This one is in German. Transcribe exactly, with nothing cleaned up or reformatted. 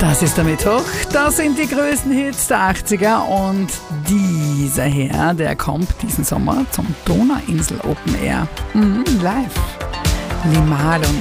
Das ist der Mittwoch, das sind die größten Hits der achtziger und dieser Herr, der kommt diesen Sommer zum Donauinsel Open Air. Mhm, live. Limal und